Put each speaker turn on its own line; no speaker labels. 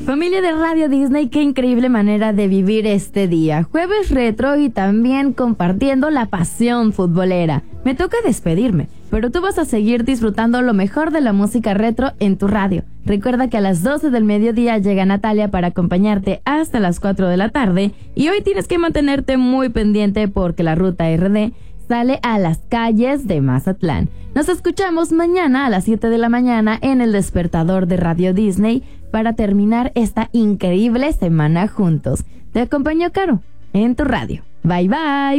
Familia de Radio Disney, qué increíble manera de vivir este día. Jueves retro y también compartiendo la pasión futbolera. Me toca despedirme, pero tú vas a seguir disfrutando lo mejor de la música retro en tu radio. Recuerda que a las 12 del mediodía llega Natalia para acompañarte hasta las 4 de la tarde y hoy tienes que mantenerte muy pendiente porque la ruta RD sale a las calles de Mazatlán. Nos escuchamos mañana a las 7 de la mañana en el despertador de Radio Disney para terminar esta increíble semana juntos. Te acompañó Caro en tu radio. Bye bye.